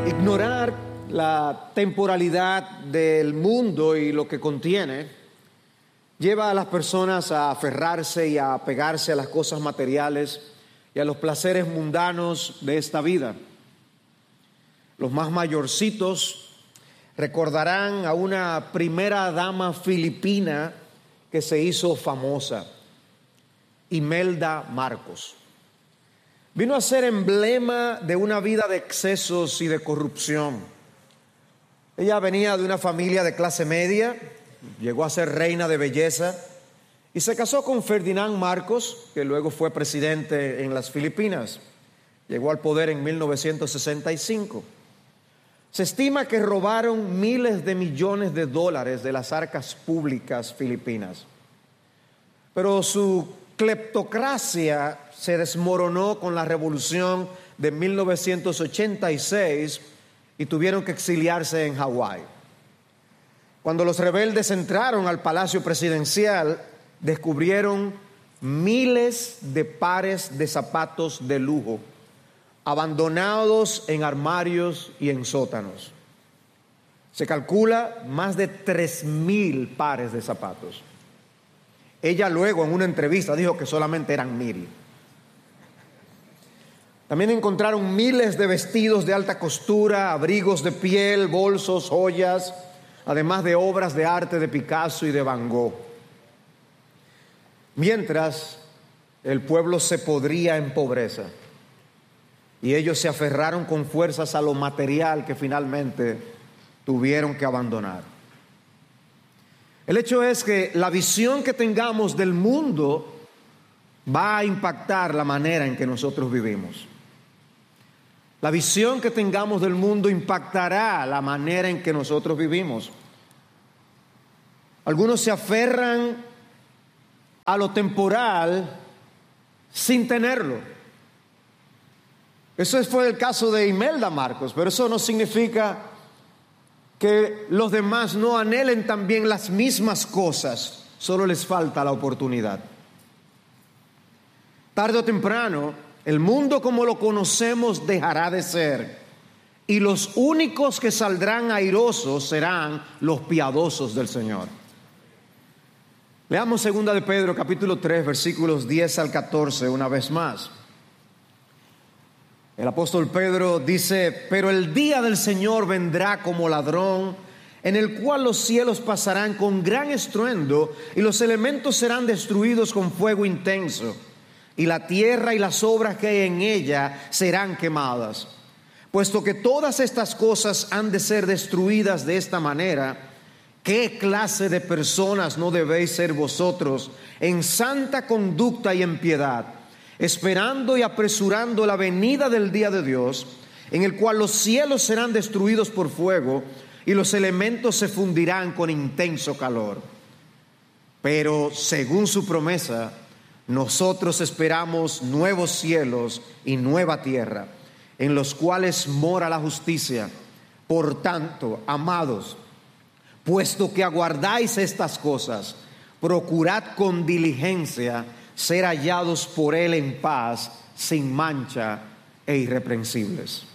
Ignorar la temporalidad del mundo y lo que contiene lleva a las personas a aferrarse y a apegarse a las cosas materiales y a los placeres mundanos de esta vida. Los más mayorcitos recordarán a una primera dama filipina que se hizo famosa, Imelda Marcos. Vino a ser emblema de una vida de excesos y de corrupción. Ella venía de una familia de clase media, llegó a ser reina de belleza y se casó con Ferdinand Marcos, que luego fue presidente en las Filipinas. Llegó al poder en 1965. Se estima que robaron miles de millones de dólares de las arcas públicas filipinas. Pero su cleptocracia se desmoronó con la revolución de 1986 y tuvieron que exiliarse en Hawái. Cuando los rebeldes entraron al palacio presidencial, descubrieron miles de pares de zapatos de lujo, abandonados en armarios y en sótanos. Se calcula más de 3,000 pares de zapatos. Ella luego en una entrevista dijo que solamente eran 1,000. También encontraron miles de vestidos de alta costura, abrigos de piel, bolsos, joyas, además de obras de arte de Picasso y de Van Gogh. Mientras el pueblo se podría en pobreza y ellos se aferraron con fuerzas a lo material que finalmente tuvieron que abandonar. El hecho es que la visión que tengamos del mundo va a impactar la manera en que nosotros vivimos. La visión que tengamos del mundo impactará la manera en que nosotros vivimos. Algunos se aferran a lo temporal sin tenerlo. Eso fue el caso de Imelda Marcos, pero eso no significa que los demás no anhelen también las mismas cosas, solo les falta la oportunidad. Tarde o temprano, el mundo como lo conocemos dejará de ser, y los únicos que saldrán airosos serán los piadosos del Señor. Leamos 2 de Pedro capítulo 3 versículos 10 al 14 una vez más. El apóstol Pedro dice: pero el día del Señor vendrá como ladrón, en el cual los cielos pasarán con gran estruendo y los elementos serán destruidos con fuego intenso, y la tierra y las obras que hay en ella serán quemadas. Puesto que todas estas cosas han de ser destruidas de esta manera, ¿qué clase de personas no debéis ser vosotros en santa conducta y en piedad, esperando y apresurando la venida del día de Dios, en el cual los cielos serán destruidos por fuego y los elementos se fundirán con intenso calor? Pero según su promesa, nosotros esperamos nuevos cielos y nueva tierra, en los cuales mora la justicia. Por tanto, amados, puesto que aguardáis estas cosas, procurad con diligencia ser hallados por Él en paz, sin mancha e irreprensibles.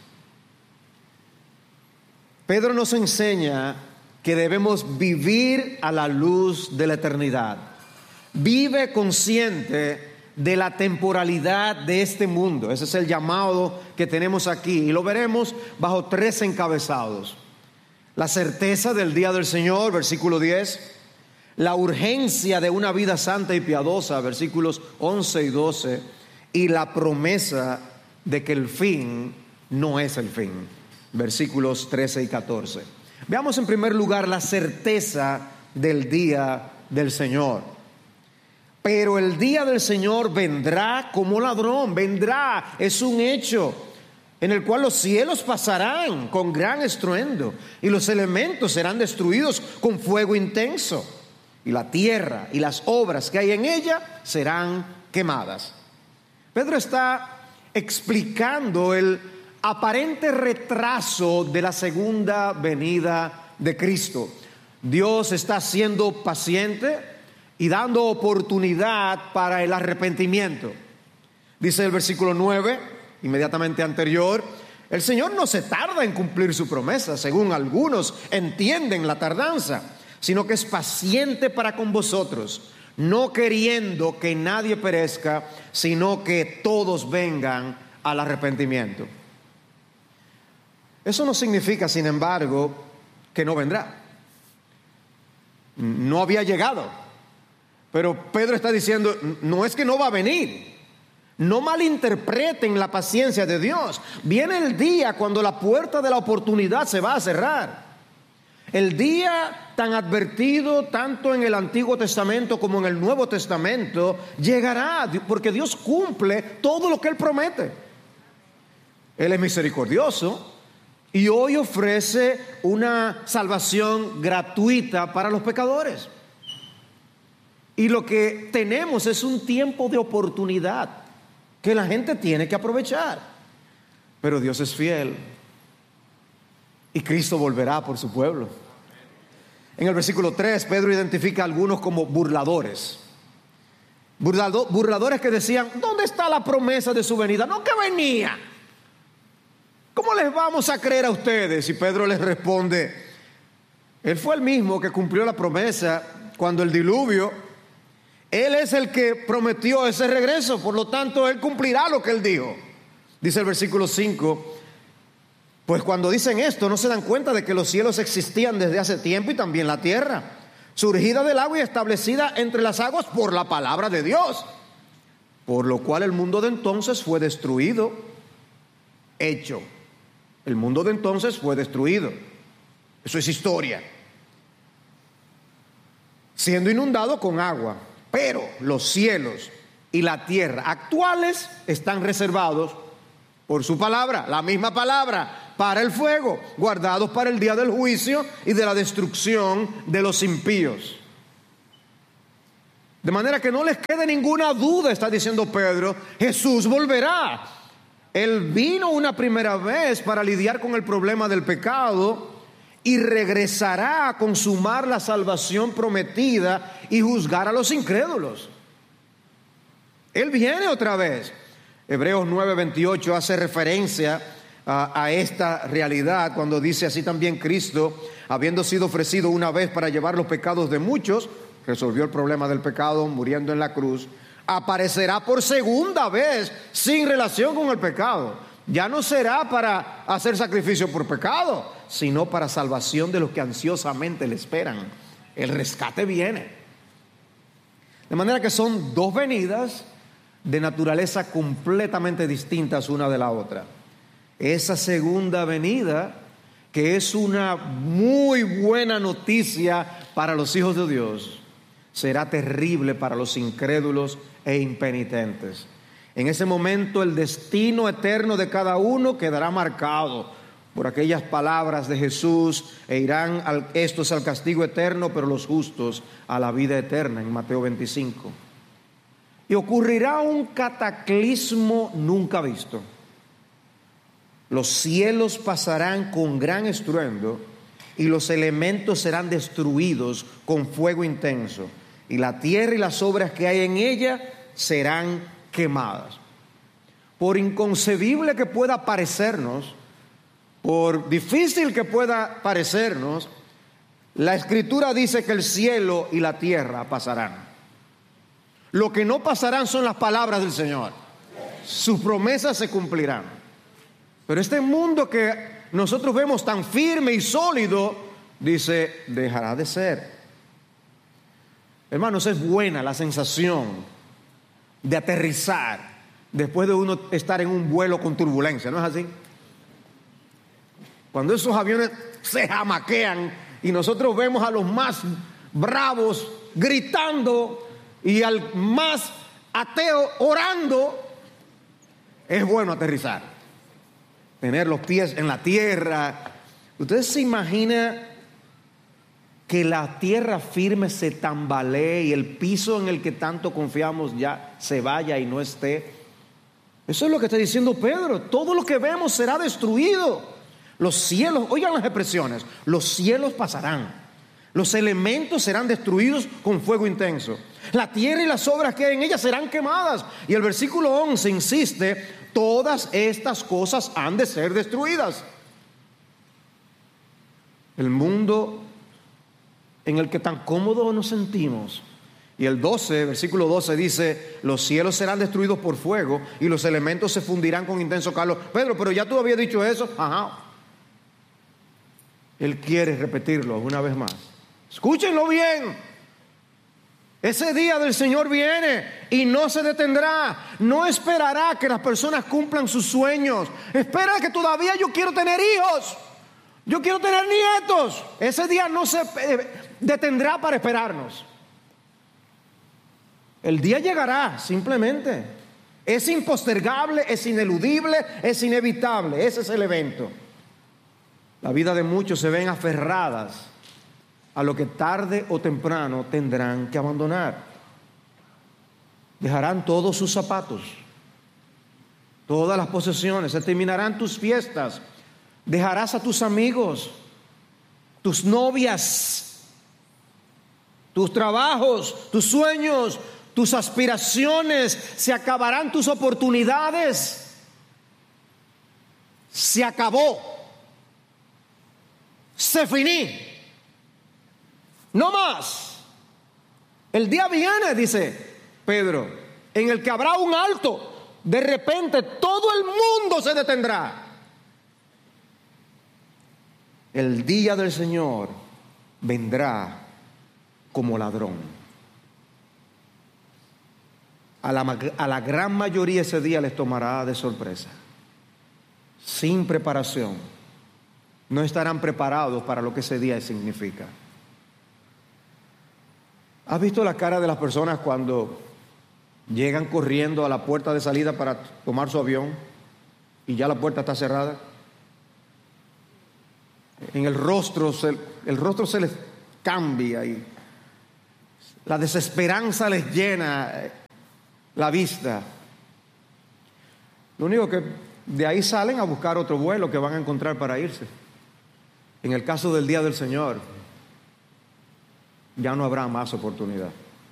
Pedro nos enseña que debemos vivir a la luz de la eternidad. Vive consciente de la temporalidad de este mundo. Ese es el llamado que tenemos aquí, y lo veremos bajo 3 encabezados. La certeza del día del Señor, versículo 10. La urgencia de una vida santa y piadosa, versículos 11 y 12. Y la promesa de que el fin no es el fin, versículos 13 y 14. Veamos en primer lugar la certeza del día del Señor. Pero el día del Señor vendrá como ladrón, vendrá, es un hecho, en el cual los cielos pasarán con gran estruendo y los elementos serán destruidos con fuego intenso, y la tierra y las obras que hay en ella serán quemadas. Pedro está explicando el aparente retraso de la segunda venida de Cristo. Dios está siendo paciente y dando oportunidad para el arrepentimiento. Dice el versículo 9, inmediatamente anterior: El Señor no se tarda en cumplir su promesa, según algunos entienden la tardanza, sino que es paciente para con vosotros, no queriendo que nadie perezca, sino que todos vengan al arrepentimiento. Eso no significa, sin embargo, que no vendrá. No había llegado, pero Pedro está diciendo, no es que no va a venir. No malinterpreten la paciencia de Dios. Viene el día cuando la puerta de la oportunidad se va a cerrar. El día tan advertido tanto en el Antiguo Testamento como en el Nuevo Testamento llegará, porque Dios cumple todo lo que Él promete. Él es misericordioso y hoy ofrece una salvación gratuita para los pecadores. Y lo que tenemos es un tiempo de oportunidad que la gente tiene que aprovechar. Pero Dios es fiel y Cristo volverá por su pueblo. En el versículo 3, Pedro identifica a algunos como burladores. Burladores que decían, ¿dónde está la promesa de su venida? No, que venía. ¿Cómo les vamos a creer a ustedes? Y Pedro les responde, Él fue el mismo que cumplió la promesa cuando el diluvio. Él es el que prometió ese regreso, por lo tanto Él cumplirá lo que Él dijo. Dice el versículo 5, pues cuando dicen esto no se dan cuenta de que los cielos existían desde hace tiempo y también la tierra, surgida del agua y establecida entre las aguas por la palabra de Dios, por lo cual el mundo de entonces fue destruido, hecho. El mundo de entonces fue destruido. Eso es historia. Siendo inundado con agua. Pero los cielos y la tierra actuales están reservados por su palabra, la misma palabra, para el fuego, guardados para el día del juicio y de la destrucción de los impíos. De manera que no les quede ninguna duda, está diciendo Pedro, Jesús volverá. Él vino una primera vez para lidiar con el problema del pecado y regresará a consumar la salvación prometida y juzgar a los incrédulos. Él viene otra vez. Hebreos 9:28 hace referencia a esta realidad cuando dice, así también Cristo, habiendo sido ofrecido una vez para llevar los pecados de muchos, resolvió el problema del pecado muriendo en la cruz, aparecerá por segunda vez sin relación con el pecado. Ya no será para hacer sacrificio por pecado, sino para salvación de los que ansiosamente le esperan. El rescate viene. De manera que son dos venidas de naturaleza completamente distintas una de la otra. Esa segunda venida, que es una muy buena noticia para los hijos de Dios, será terrible para los incrédulos e impenitentes. En ese momento el destino eterno de cada uno quedará marcado por aquellas palabras de Jesús, e irán estos al castigo eterno, pero los justos a la vida eterna, en Mateo 25. Y ocurrirá un cataclismo nunca visto. Los cielos pasarán con gran estruendo y los elementos serán destruidos con fuego intenso, y la tierra y las obras que hay en ella serán quemadas. Por inconcebible que pueda parecernos, por difícil que pueda parecernos, la Escritura dice que el cielo y la tierra pasarán. Lo que no pasarán son las palabras del Señor. Sus promesas se cumplirán. Pero este mundo que nosotros vemos tan firme y sólido, dice, dejará de ser. Hermanos, es buena la sensación de aterrizar después de uno estar en un vuelo con turbulencia, ¿no es así? Cuando esos aviones se jamaquean y nosotros vemos a los más bravos gritando y al más ateo orando, es bueno aterrizar, tener los pies en la tierra. ¿Ustedes se imaginan que la tierra firme se tambalee y el piso en el que tanto confiamos ya se vaya y no esté? Eso es lo que está diciendo Pedro. Todo lo que vemos será destruido. Los cielos, oigan las expresiones, los cielos pasarán, Los elementos serán destruidos con fuego intenso. La tierra y las obras que hay en ella serán quemadas. Y el versículo 11 insiste: todas estas cosas han de ser destruidas. El mundo en el que tan cómodos nos sentimos. Y el 12, versículo 12 dice: los cielos serán destruidos por fuego y los elementos se fundirán con intenso calor. Pedro, pero ya tú habías dicho eso. Ajá. Él quiere repetirlo una vez más. Escúchenlo bien. Ese día del Señor viene y no se detendrá. No esperará que las personas cumplan sus sueños. Espera que todavía yo quiero tener hijos. Yo quiero tener nietos. Ese día no se detendrá para esperarnos. El día llegará, simplemente. Es impostergable, es ineludible, es inevitable. Ese es el evento. La vida de muchos se ven aferradas a lo que tarde o temprano tendrán que abandonar. Dejarán todos sus zapatos, todas las posesiones, se terminarán tus fiestas, dejarás a tus amigos, tus novias, tus trabajos, tus sueños, tus aspiraciones, se acabarán tus oportunidades. Se acabó. Se finí. No más. El día viene, dice Pedro, en el que habrá un alto. De repente todo el mundo se detendrá. El día del Señor vendrá como ladrón. A la gran mayoría ese día les tomará de sorpresa, sin preparación. No estarán preparados para lo que ese día significa. ¿Has visto la cara de las personas cuando llegan corriendo a la puerta de salida para tomar su avión y ya la puerta está cerrada? En el rostro se les cambia y la desesperanza les llena la vista. Lo único que de ahí salen a buscar otro vuelo que van a encontrar para irse. En el caso del día del Señor, ya no habrá más oportunidad.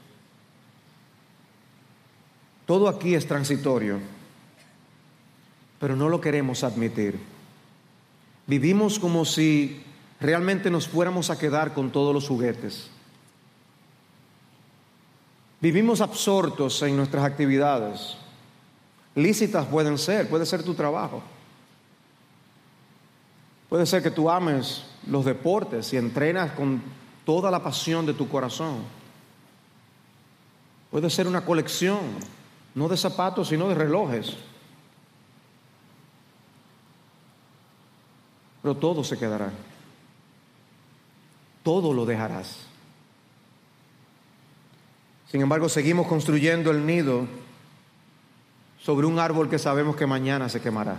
Todo aquí es transitorio, pero no lo queremos admitir. Vivimos como si realmente nos fuéramos a quedar con todos los juguetes. Vivimos absortos en nuestras actividades. Lícitas puede ser tu trabajo. Puede ser que tú ames los deportes y entrenas con toda la pasión de tu corazón. Puede ser una colección, no de zapatos, sino de relojes. Pero todo se quedará. Todo lo dejarás. Sin embargo, seguimos construyendo el nido sobre un árbol que sabemos que mañana se quemará.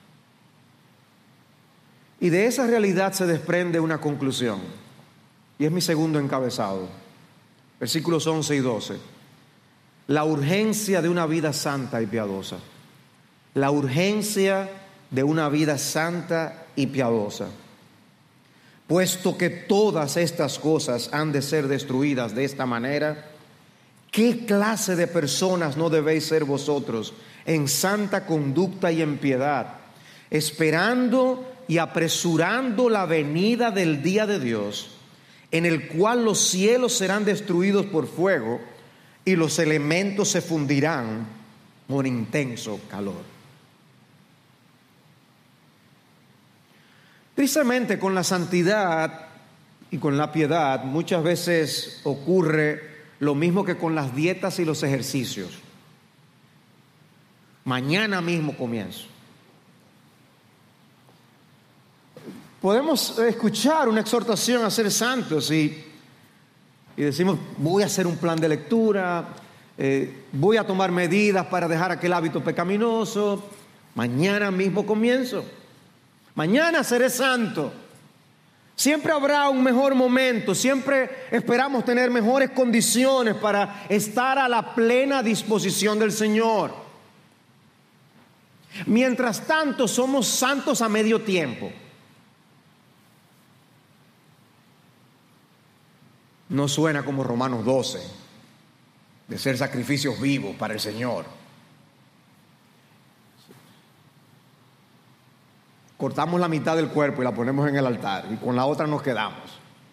Y de esa realidad se desprende una conclusión. Y es mi segundo encabezado. Versículos 11 y 12. La urgencia de una vida santa y piadosa. La urgencia de una vida santa y piadosa. Puesto que todas estas cosas han de ser destruidas de esta manera, ¿qué clase de personas no debéis ser vosotros en santa conducta y en piedad, esperando y apresurando la venida del día de Dios, en el cual los cielos serán destruidos por fuego y los elementos se fundirán con intenso calor? Tristemente, con la santidad y con la piedad muchas veces ocurre lo mismo que con las dietas y los ejercicios. Mañana mismo comienzo. Podemos escuchar una exhortación a ser santos y decimos: voy a hacer un plan de lectura, voy a tomar medidas para dejar aquel hábito pecaminoso. Mañana mismo comienzo. Mañana seré santo. Siempre habrá un mejor momento, siempre esperamos tener mejores condiciones para estar a la plena disposición del Señor. Mientras tanto, somos santos a medio tiempo. no suena como Romanos 12, de ser sacrificios vivos para el Señor. Cortamos la mitad del cuerpo y la ponemos en el altar y con la otra nos quedamos.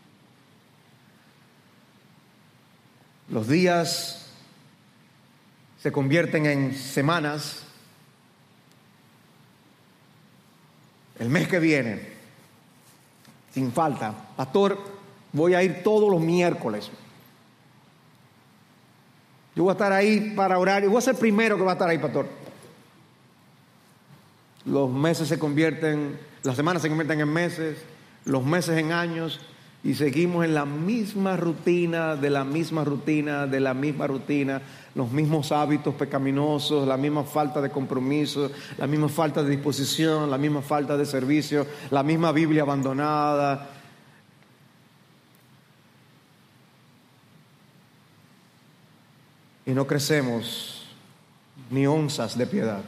Los días se convierten en semanas. El mes que viene, sin falta, pastor, voy a ir todos los miércoles. Yo voy a estar ahí para orar y voy a ser el primero que va a estar ahí, pastor. Los meses se convierten, las semanas se convierten en meses, los meses en años, y seguimos en la misma rutina, de la misma rutina, de la misma rutina, los mismos hábitos pecaminosos, la misma falta de compromiso, la misma falta de disposición, la misma falta de servicio, la misma Biblia abandonada. Y no crecemos ni onzas de piedad.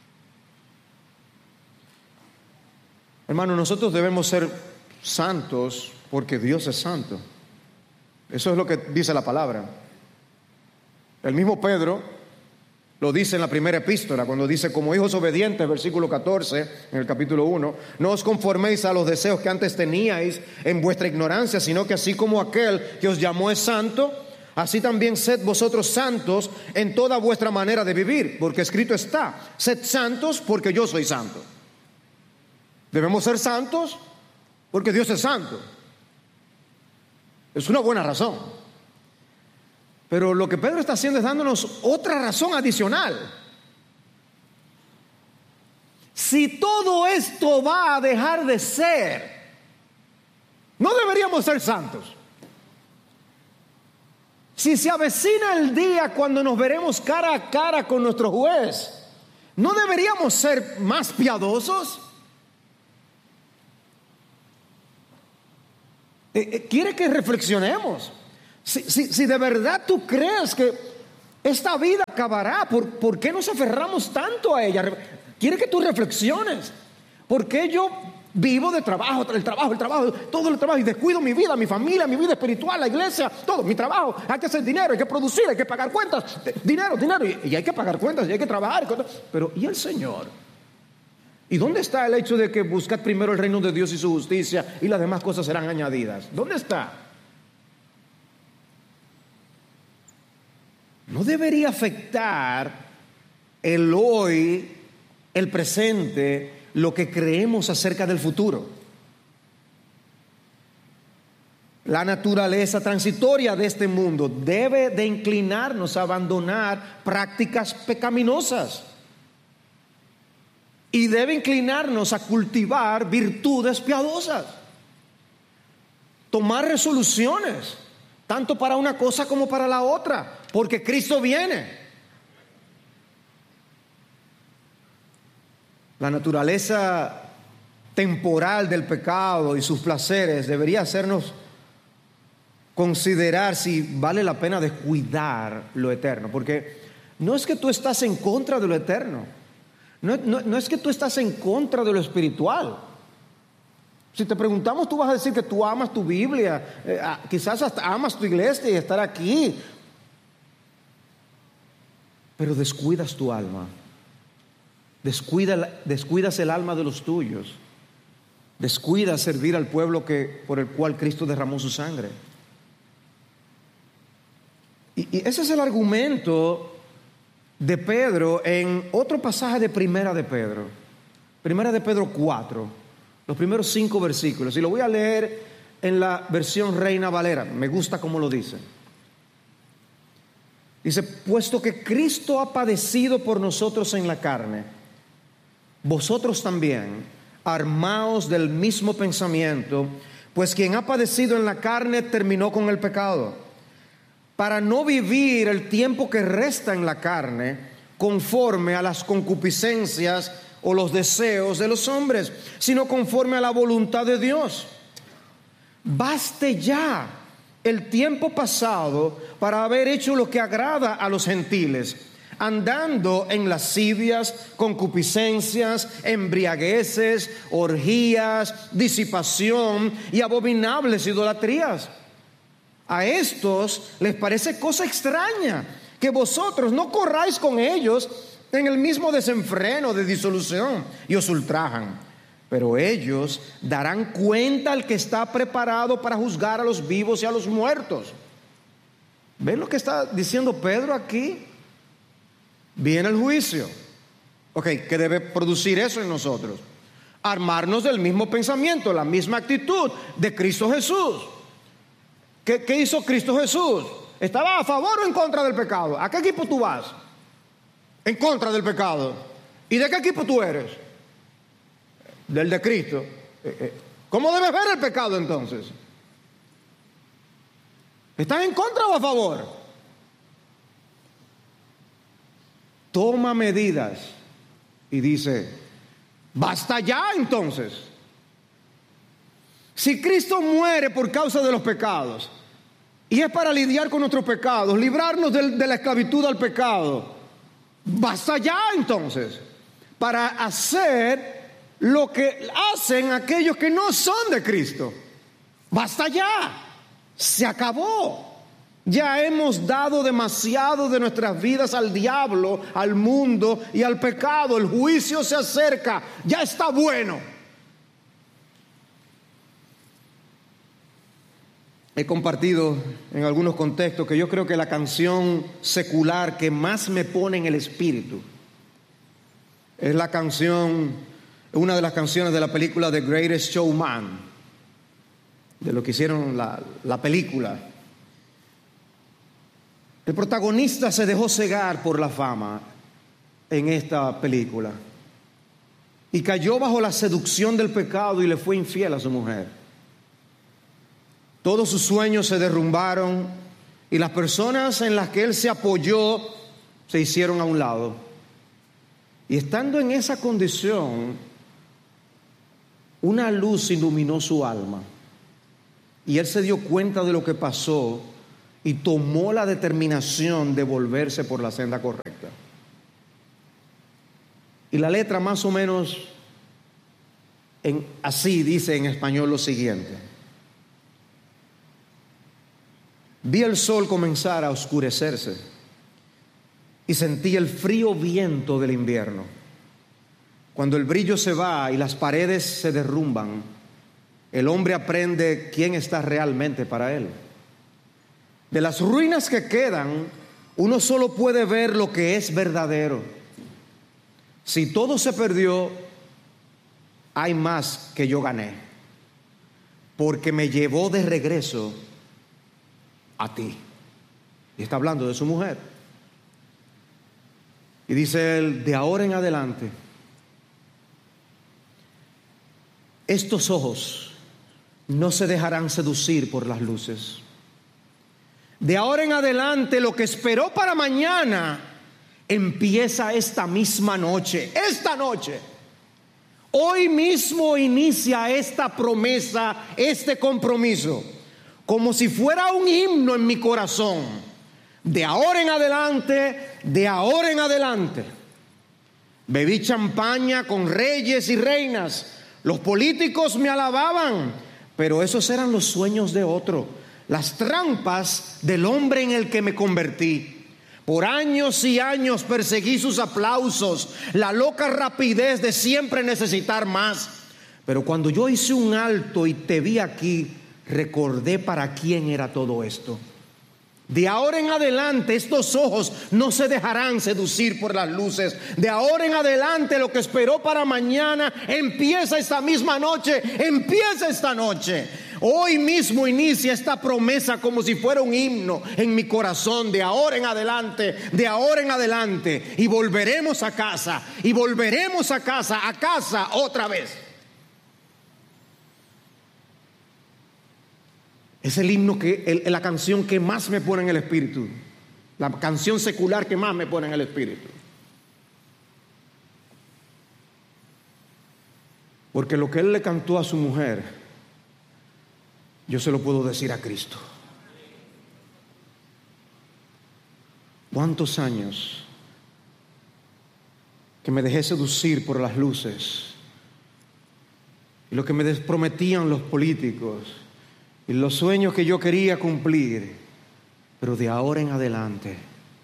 Hermano, nosotros debemos ser santos porque Dios es santo. Eso es lo que dice la palabra. El mismo Pedro lo dice en la primera epístola, cuando dice: como hijos obedientes, versículo 14, en el capítulo 1, no os conforméis a los deseos que antes teníais en vuestra ignorancia, sino que así como aquel que os llamó es santo, así también sed vosotros santos en toda vuestra manera de vivir, porque escrito está: sed santos porque yo soy santo. Debemos ser santos porque Dios es santo. Es una buena razón. Pero lo que Pedro está haciendo es dándonos otra razón adicional. Si todo esto va a dejar de ser, no deberíamos ser santos. Si se avecina el día cuando nos veremos cara a cara con nuestro juez, ¿no deberíamos ser más piadosos? Quiere que reflexionemos. Si de verdad tú crees que esta vida acabará, ¿por qué nos aferramos tanto a ella? Quiere que tú reflexiones. ¿Por qué yo vivo de trabajo, todo el trabajo, y descuido mi vida, mi familia, mi vida espiritual, la iglesia, todo, mi trabajo? Hay que hacer dinero, hay que producir, hay que pagar cuentas, dinero, y hay que pagar cuentas, y hay que trabajar. Pero ¿y el Señor? ¿Y dónde está el hecho de que buscad primero el reino de Dios y su justicia y las demás cosas serán añadidas? ¿Dónde está? No debería afectar el hoy, el presente, lo que creemos acerca del futuro. La naturaleza transitoria de este mundo debe de inclinarnos a abandonar prácticas pecaminosas. Y debe inclinarnos a cultivar virtudes piadosas. Tomar resoluciones, tanto para una cosa como para la otra, porque Cristo viene. La naturaleza temporal del pecado y sus placeres debería hacernos considerar si vale la pena descuidar lo eterno, porque no es que tú estás en contra de lo eterno. No es que tú estás en contra de lo espiritual. Si te preguntamos, tú vas a decir que tú amas tu Biblia, quizás hasta amas tu iglesia y estar aquí, pero descuidas tu alma, descuidas el alma de los tuyos, descuidas servir al pueblo por el cual Cristo derramó su sangre. Y ese es el argumento de Pedro en otro pasaje de Primera de Pedro 4, los primeros 5 versículos, y lo voy a leer en la versión Reina Valera. Me gusta cómo lo dice. Dice: puesto que Cristo ha padecido por nosotros en la carne, vosotros también armaos del mismo pensamiento, pues quien ha padecido en la carne terminó con el pecado, para no vivir el tiempo que resta en la carne conforme a las concupiscencias o los deseos de los hombres, sino conforme a la voluntad de Dios. Baste ya el tiempo pasado para haber hecho lo que agrada a los gentiles, andando en lascivias, concupiscencias, embriagueces, orgías, disipación y abominables idolatrías. A estos les parece cosa extraña que vosotros no corráis con ellos en el mismo desenfreno de disolución y os ultrajan. Pero ellos darán cuenta al que está preparado para juzgar a los vivos y a los muertos. ¿Ven lo que está diciendo Pedro aquí? Viene el juicio. Ok, ¿qué debe producir eso en nosotros? Armarnos del mismo pensamiento, la misma actitud de Cristo Jesús. ¿Qué hizo Cristo Jesús? ¿Estaba a favor o en contra del pecado? ¿A qué equipo tú vas? En contra del pecado. ¿Y de qué equipo tú eres? Del de Cristo. ¿Cómo debes ver el pecado entonces? ¿Estás en contra o a favor? Toma medidas y dice, basta ya entonces. Si Cristo muere por causa de los pecados y es para lidiar con nuestros pecados, librarnos de la esclavitud al pecado, basta ya entonces para hacer lo que hacen aquellos que no son de Cristo. Basta ya, se acabó. Ya hemos dado demasiado de nuestras vidas al diablo, al mundo y al pecado. El juicio se acerca, ya está bueno. He compartido en algunos contextos que yo creo que la canción secular que más me pone en el espíritu es la canción, una de las canciones de la película The Greatest Showman, de lo que hicieron la película. El protagonista se dejó cegar por la fama en esta película y cayó bajo la seducción del pecado y le fue infiel a su mujer. Todos sus sueños se derrumbaron y las personas en las que él se apoyó se hicieron a un lado. Y estando en esa condición, una luz iluminó su alma y él se dio cuenta de lo que pasó y tomó la determinación de volverse por la senda correcta. Y la letra más o menos así dice en español lo siguiente: vi el sol comenzar a oscurecerse y sentí el frío viento del invierno. Cuando el brillo se va y las paredes se derrumban, el hombre aprende quién está realmente para él. De las ruinas que quedan, uno solo puede ver lo que es verdadero. Si todo se perdió, hay más que yo gané, porque me llevó de regreso a ti. Y está hablando de su mujer. Y dice él, de ahora en adelante, estos ojos no se dejarán seducir por las luces. De ahora en adelante, lo que esperó para mañana empieza esta misma noche. Esta noche. Hoy mismo inicia esta promesa, este compromiso, como si fuera un himno en mi corazón. De ahora en adelante, de ahora en adelante. Bebí champaña con reyes y reinas. Los políticos me alababan, pero esos eran los sueños de otro, las trampas del hombre en el que me convertí. Por años y años perseguí sus aplausos, la loca rapidez de siempre necesitar más. Pero cuando yo hice un alto y te vi aquí, recordé para quién era todo esto. De ahora en adelante estos ojos no se dejarán seducir por las luces. De ahora en adelante lo que esperó para mañana empieza esta misma noche, empieza esta noche. Hoy mismo inicia esta promesa como si fuera un himno en mi corazón. De ahora en adelante, de ahora en adelante. Y volveremos a casa, y volveremos a casa otra vez. Es el himno la canción que más me pone en el espíritu. La canción secular que más me pone en el espíritu. Porque lo que él le cantó a su mujer, yo se lo puedo decir a Cristo. ¿Cuántos años que me dejé seducir por las luces? Y lo que me prometían los políticos, y los sueños que yo quería cumplir. Pero de ahora en adelante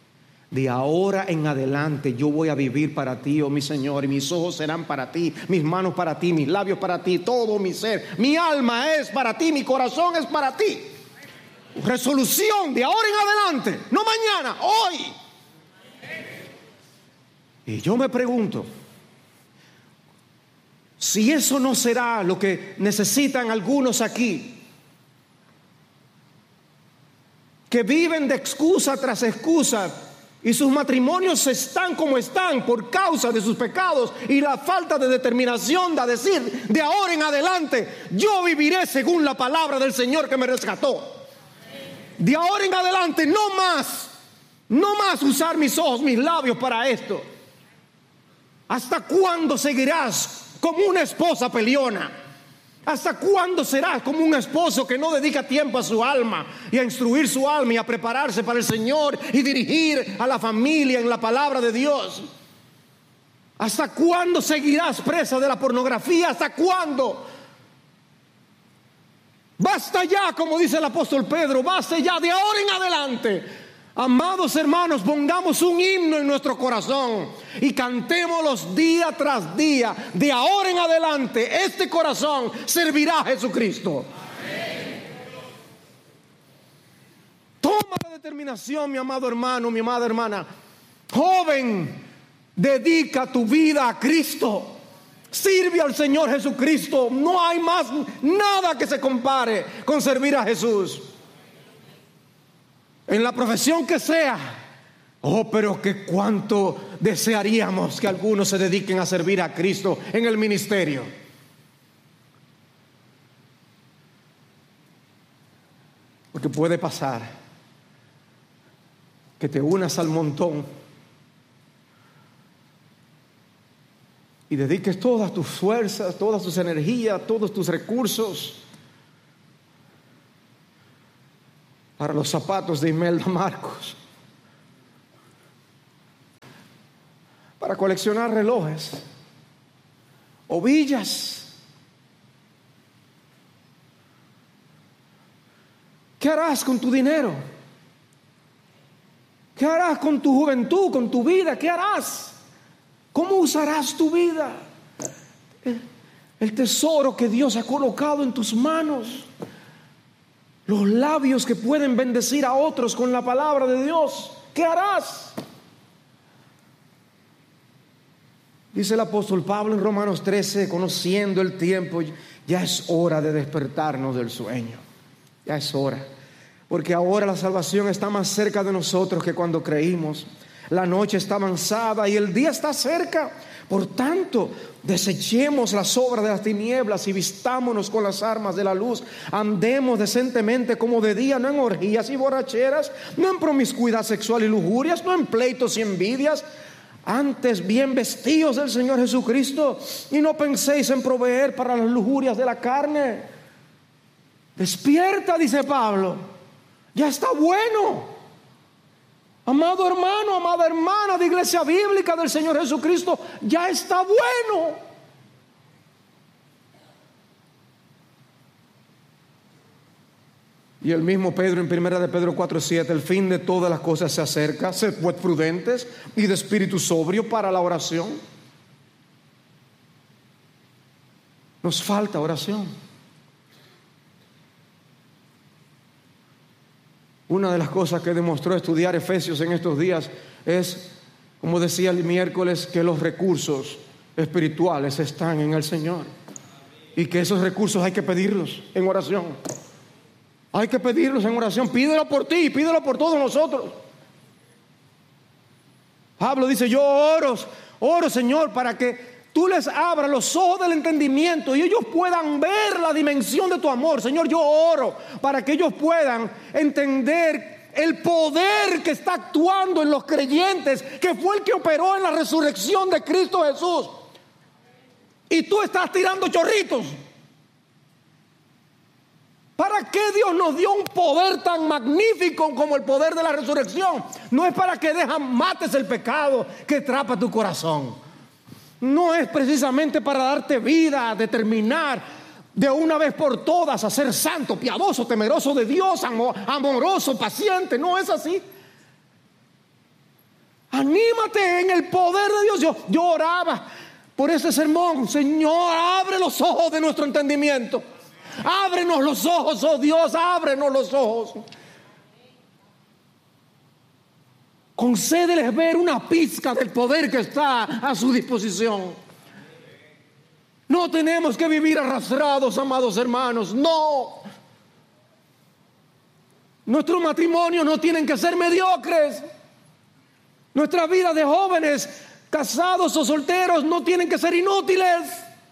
yo voy a vivir para ti, oh mi Señor, y mis ojos serán para ti, mis manos para ti, mis labios para ti, todo mi ser, mi alma es para ti, mi corazón es para ti. Resolución de ahora en adelante, no mañana, hoy. Y yo me pregunto, si eso no será lo que necesitan algunos aquí, que viven de excusa tras excusa, y sus matrimonios están como están por causa de sus pecados y la falta de determinación de decir, de ahora en adelante yo viviré según la palabra del Señor que me rescató. De ahora en adelante no más usar mis ojos, mis labios para esto. ¿Hasta cuándo seguirás como una esposa peleona? ¿Hasta cuándo serás como un esposo que no dedica tiempo a su alma y a instruir su alma y a prepararse para el Señor y dirigir a la familia en la palabra de Dios? ¿Hasta cuándo seguirás presa de la pornografía? ¿Hasta cuándo? Basta ya, como dice el apóstol Pedro, basta ya de ahora en adelante. Amados hermanos, pongamos un himno en nuestro corazón y cantémoslos día tras día. De ahora en adelante, este corazón servirá a Jesucristo. Toma la determinación, mi amado hermano, mi amada hermana. Joven, dedica tu vida a Cristo. Sirve al Señor Jesucristo. No hay más nada que se compare con servir a Jesús. En la profesión que sea. Oh, pero que cuánto desearíamos que algunos se dediquen a servir a Cristo en el ministerio. Porque puede pasar que te unas al montón y dediques todas tus fuerzas, todas tus energías, todos tus recursos para los zapatos de Imelda Marcos, para coleccionar relojes, ovillas. ¿Qué harás con tu dinero? ¿Qué harás con tu juventud, con tu vida? ¿Qué harás? ¿Cómo usarás tu vida? El tesoro que Dios ha colocado en tus manos. Los labios que pueden bendecir a otros con la palabra de Dios. ¿Qué harás? Dice el apóstol Pablo en Romanos 13, conociendo el tiempo, ya es hora de despertarnos del sueño. Ya es hora. Porque ahora la salvación está más cerca de nosotros que cuando creímos. La noche está avanzada y el día está cerca. Por tanto, desechemos las obras de las tinieblas y vistámonos con las armas de la luz. Andemos decentemente como de día, no en orgías y borracheras, no en promiscuidad sexual y lujurias, no en pleitos y envidias. Antes bien vestidos del Señor Jesucristo, y no penséis en proveer para las lujurias de la carne. Despierta, dice Pablo. Ya está bueno. Amado hermano, amada hermana de Iglesia Bíblica del Señor Jesucristo, ya está bueno. Y el mismo Pedro en 1 de Pedro 4:7, el fin de todas las cosas se acerca, sed pues prudentes y de espíritu sobrio para la oración. Nos falta oración. Una de las cosas que demostró estudiar Efesios en estos días es, como decía el miércoles, que los recursos espirituales están en el Señor y que esos recursos hay que pedirlos en oración. Hay que pedirlos en oración. Pídelo por ti, pídelo por todos nosotros. Pablo dice: yo oro Señor para que tú les abras los ojos del entendimiento y ellos puedan ver la dimensión de tu amor. Señor, yo oro para que ellos puedan entender el poder que está actuando en los creyentes, que fue el que operó en la resurrección de Cristo Jesús. Y tú estás tirando chorritos. ¿Para qué Dios nos dio un poder tan magnífico como el poder de la resurrección? No es para que mates el pecado que atrapa tu corazón. No es precisamente para darte vida, determinar de una vez por todas a ser santo, piadoso, temeroso de Dios, amoroso, paciente. No es así. Anímate en el poder de Dios. Yo oraba por ese sermón. Señor, abre los ojos de nuestro entendimiento. Ábrenos los ojos, oh Dios, ábrenos los ojos. Concédeles ver una pizca del poder que está a su disposición. No tenemos que vivir arrastrados, amados hermanos. No. Nuestros matrimonios no tienen que ser mediocres. Nuestra vida de jóvenes, casados o solteros, no tienen que ser inútiles.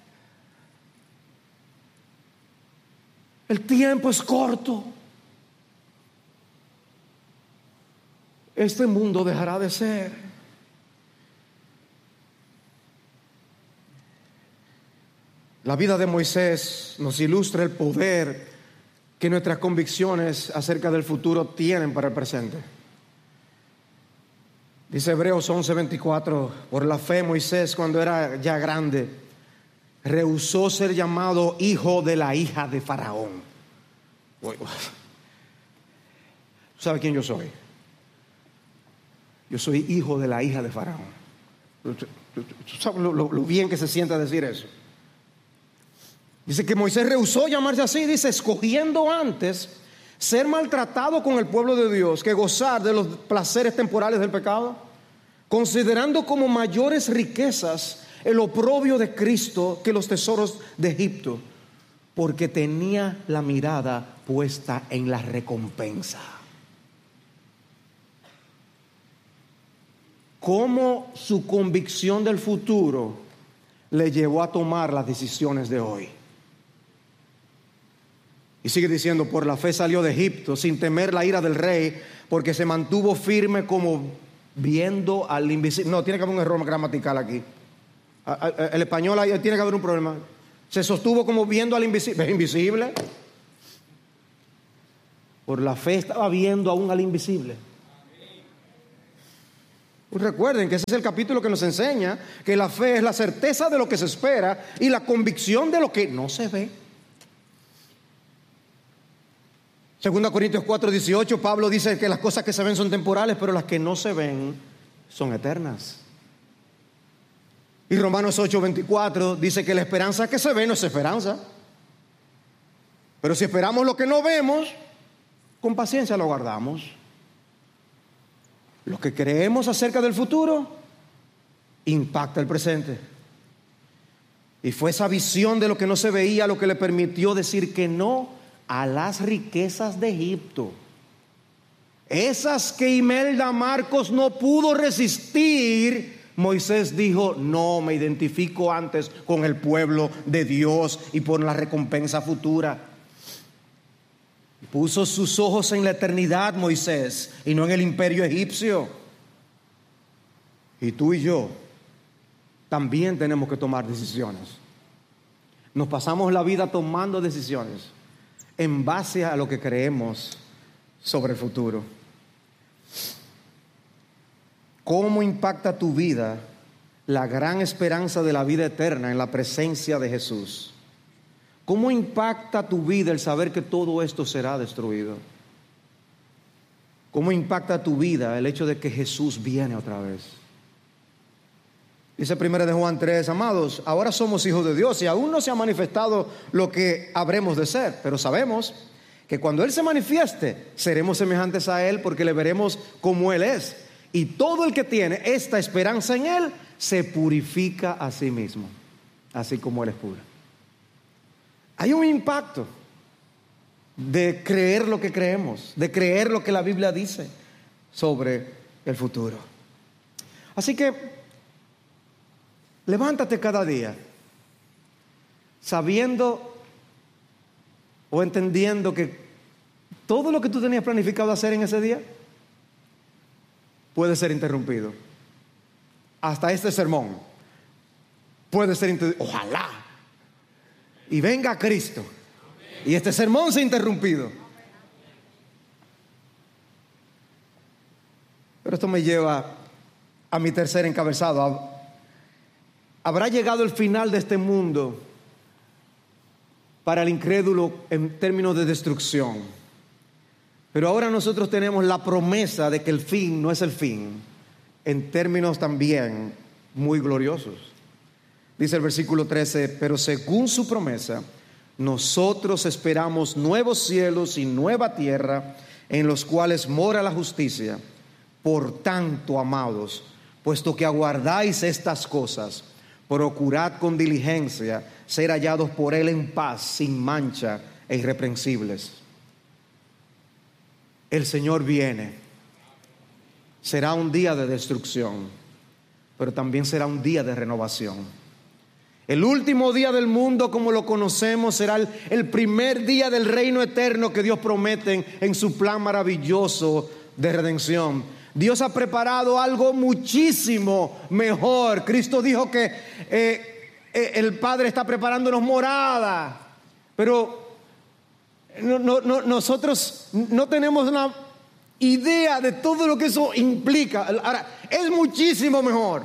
El tiempo es corto. Este mundo dejará de ser. La vida de Moisés nos ilustra el poder que nuestras convicciones acerca del futuro tienen para el presente. Dice Hebreos 11:24, por la fe Moisés, cuando era ya grande, rehusó ser llamado hijo de la hija de Faraón. ¿Sabe quién yo soy? Yo soy hijo de la hija de Faraón. ¿Tú sabes lo bien que se siente decir eso? Dice que Moisés rehusó llamarse así, dice, escogiendo antes ser maltratado con el pueblo de Dios que gozar de los placeres temporales del pecado, considerando como mayores riquezas el oprobio de Cristo que los tesoros de Egipto, porque tenía la mirada puesta en la recompensa. Cómo su convicción del futuro le llevó a tomar las decisiones de hoy. Y sigue diciendo, por la fe salió de Egipto sin temer la ira del rey, porque se mantuvo firme como viendo al invisible. No, tiene que haber un error gramatical aquí. El español ahí tiene que haber un problema. Se sostuvo como viendo al invisible. ¿Es invisible? Por la fe estaba viendo aún al invisible. Pues recuerden que ese es el capítulo que nos enseña que la fe es la certeza de lo que se espera y la convicción de lo que no se ve. 2 Corintios 4:18, Pablo dice que las cosas que se ven son temporales, pero las que no se ven son eternas. Y Romanos 8:24 dice que la esperanza que se ve no es esperanza. Pero si esperamos lo que no vemos, con paciencia lo guardamos. Lo que creemos acerca del futuro impacta el presente. Y fue esa visión de lo que no se veía lo que le permitió decir que no a las riquezas de Egipto. Esas que Imelda Marcos no pudo resistir. Moisés dijo, no, me identifico antes con el pueblo de Dios y por la recompensa futura. Puso sus ojos en la eternidad Moisés y no en el imperio egipcio. Y tú y yo también tenemos que tomar decisiones. Nos pasamos la vida tomando decisiones en base a lo que creemos sobre el futuro. ¿Cómo impacta tu vida la gran esperanza de la vida eterna en la presencia de Jesús? ¿Cómo impacta tu vida el saber que todo esto será destruido? ¿Cómo impacta tu vida el hecho de que Jesús viene otra vez? Dice 1 de Juan 3, amados, ahora somos hijos de Dios y aún no se ha manifestado lo que habremos de ser, pero sabemos que cuando Él se manifieste, seremos semejantes a Él porque le veremos como Él es. Y todo el que tiene esta esperanza en Él se purifica a sí mismo, así como Él es puro. Hay un impacto de creer lo que creemos, de creer lo que la Biblia dice sobre el futuro. Así que levántate cada día sabiendo o entendiendo que todo lo que tú tenías planificado hacer en ese día puede ser interrumpido. Hasta este sermón puede ser interrumpido. Ojalá y venga Cristo y este sermón sea interrumpido. Pero esto me lleva a mi tercer encabezado. Habrá llegado el final de este mundo para el incrédulo en términos de destrucción. Pero ahora nosotros tenemos la promesa de que el fin no es el fin, en términos también muy gloriosos. Dice el versículo 13: pero según su promesa, nosotros esperamos nuevos cielos y nueva tierra, en los cuales mora la justicia. Por tanto, amados, puesto que aguardáis estas cosas, procurad con diligencia ser hallados por Él en paz, sin mancha e irreprensibles. El Señor viene. Será un día de destrucción, pero también será un día de renovación. El último día del mundo como lo conocemos será el primer día del reino eterno que Dios promete en su plan maravilloso de redención. Dios ha preparado algo muchísimo mejor. Cristo dijo que el Padre está preparándonos morada, pero nosotros no tenemos una idea de todo lo que eso implica. Ahora, es muchísimo mejor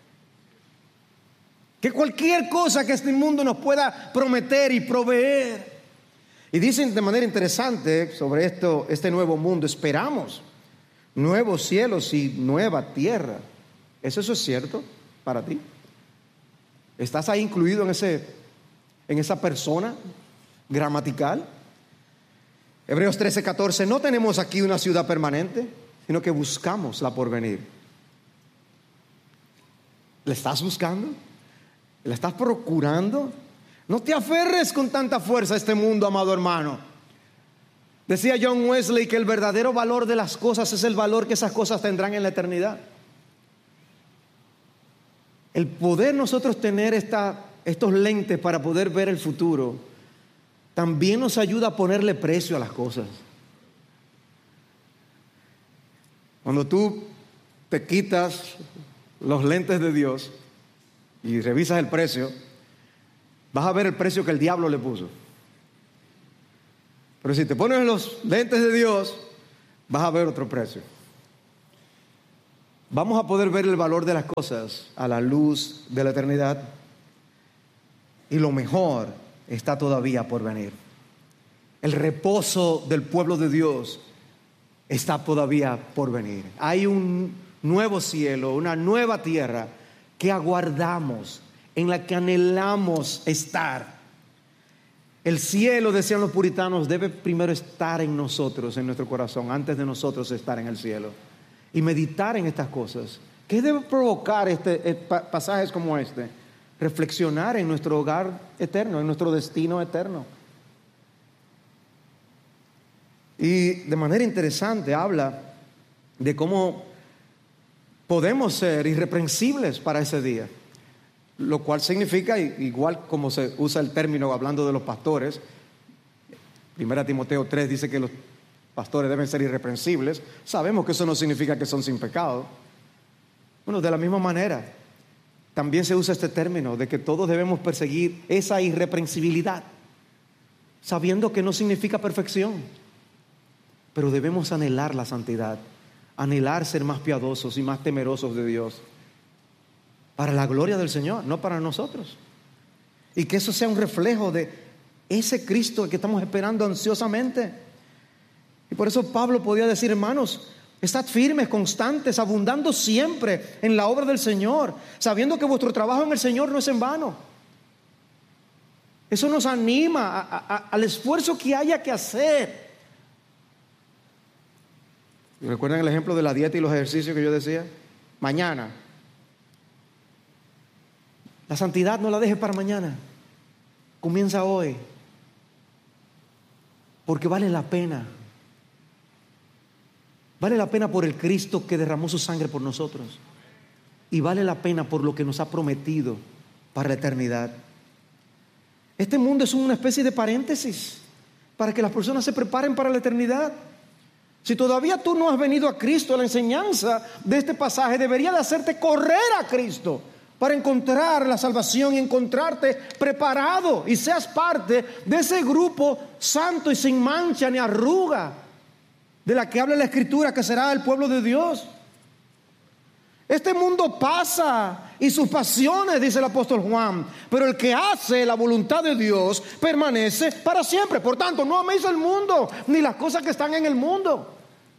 que cualquier cosa que este mundo nos pueda prometer y proveer. Y dicen de manera interesante sobre este nuevo mundo: esperamos nuevos cielos y nueva tierra. ¿Eso es cierto para ti? ¿Estás ahí incluido en esa persona gramatical? Hebreos 13:14: no tenemos aquí una ciudad permanente, sino que buscamos la porvenir. ¿La estás buscando? ¿La estás procurando? No te aferres con tanta fuerza a este mundo, amado hermano. Decía John Wesley que el verdadero valor de las cosas es el valor que esas cosas tendrán en la eternidad. El poder nosotros tener estos lentes para poder ver el futuro también nos ayuda a ponerle precio a las cosas. Cuando tú te quitas los lentes de Dios y revisas el precio, vas a ver el precio que el diablo le puso. Pero si te pones los lentes de Dios, vas a ver otro precio. Vamos a poder ver el valor de las cosas a la luz de la eternidad, y lo mejor está todavía por venir. El reposo del pueblo de Dios está todavía por venir. Hay un nuevo cielo, una nueva tierra que aguardamos, en la que anhelamos estar. El cielo, decían los puritanos, debe primero estar en nosotros, en nuestro corazón, antes de nosotros estar en el cielo. Y meditar en estas cosas. ¿Qué debe provocar pasajes como este? Reflexionar en nuestro hogar eterno, en nuestro destino eterno. Y de manera interesante habla de cómo podemos ser irreprensibles para ese día. Lo cual significa, igual como se usa el término hablando de los pastores, 1 Timoteo 3 dice que los pastores deben ser irreprensibles. Sabemos que eso no significa que son sin pecado. Bueno, de la misma manera, también se usa este término de que todos debemos perseguir esa irreprensibilidad, sabiendo que no significa perfección, pero debemos anhelar la santidad, anhelar ser más piadosos y más temerosos de Dios, para la gloria del Señor, no para nosotros. Y que eso sea un reflejo de ese Cristo que estamos esperando ansiosamente. Y por eso Pablo podía decir: hermanos, estad firmes, constantes, abundando siempre en la obra del Señor, sabiendo que vuestro trabajo en el Señor no es en vano. Eso nos anima al esfuerzo que haya que hacer. ¿Recuerdan el ejemplo de la dieta y los ejercicios que yo decía? Mañana. La santidad no la dejes para mañana. Comienza hoy. Porque vale la pena. Vale la pena por el Cristo que derramó su sangre por nosotros. Y vale la pena por lo que nos ha prometido para la eternidad. Este mundo es una especie de paréntesis para que las personas se preparen para la eternidad. Si todavía tú no has venido a Cristo, la enseñanza de este pasaje debería de hacerte correr a Cristo para encontrar la salvación y encontrarte preparado y seas parte de ese grupo santo y sin mancha ni arruga de la que habla la Escritura, que será el pueblo de Dios. Este mundo pasa y sus pasiones, dice el apóstol Juan, pero el que hace la voluntad de Dios permanece para siempre. Por tanto, no améis el mundo ni las cosas que están en el mundo.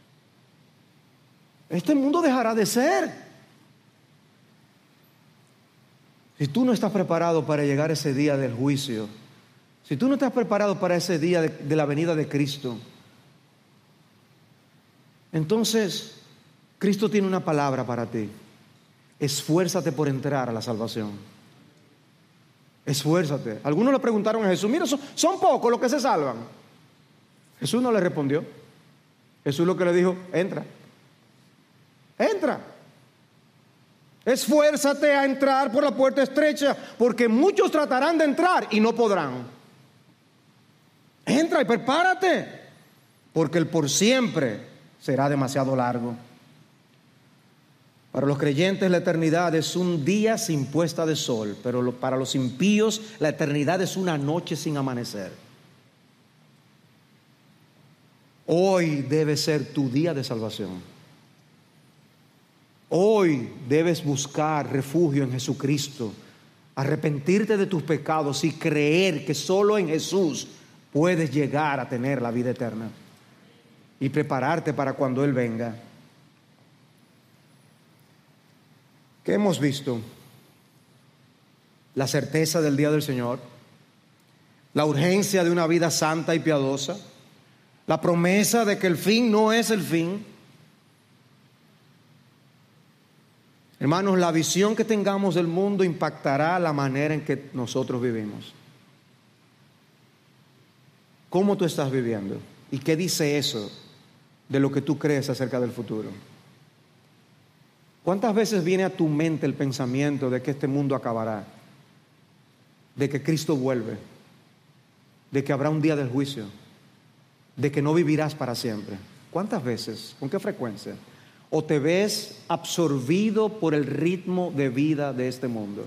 Este mundo dejará de ser. Si tú no estás preparado para llegar a ese día del juicio, si tú no estás preparado para ese día de la venida de Cristo, entonces Cristo tiene una palabra para ti. Esfuérzate por entrar a la salvación. Esfuérzate. Algunos le preguntaron a Jesús: mira, son pocos los que se salvan. Jesús no le respondió. Jesús lo que le dijo: entra. Entra. Esfuérzate a entrar por la puerta estrecha, porque muchos tratarán de entrar y no podrán. Entra y prepárate, porque el por siempre será demasiado largo. Para los creyentes la eternidad es un día sin puesta de sol, pero para los impíos la eternidad es una noche sin amanecer. Hoy debe ser tu día de salvación. Hoy debes buscar refugio en Jesucristo, arrepentirte de tus pecados y creer que solo en Jesús puedes llegar a tener la vida eterna y prepararte para cuando Él venga. ¿Qué hemos visto? La certeza del día del Señor, la urgencia de una vida santa y piadosa, la promesa de que el fin no es el fin. Hermanos, la visión que tengamos del mundo impactará la manera en que nosotros vivimos. ¿Cómo tú estás viviendo? ¿Y qué dice eso de lo que tú crees acerca del futuro? ¿Cuántas veces viene a tu mente el pensamiento de que este mundo acabará? De que Cristo vuelve, de que habrá un día del juicio, de que no vivirás para siempre. ¿Cuántas veces? ¿Con qué frecuencia? ¿O te ves absorbido por el ritmo de vida de este mundo?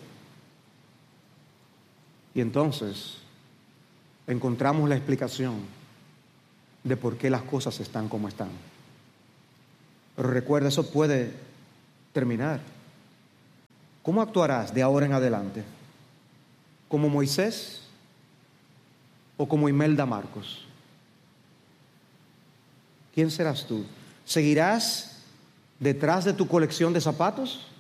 Y entonces encontramos la explicación de por qué las cosas están como están. Pero recuerda, eso puede terminar. ¿Cómo actuarás de ahora en adelante? ¿Como Moisés o como Imelda Marcos? ¿Quién serás tú? ¿Seguirás detrás de tu colección de zapatos?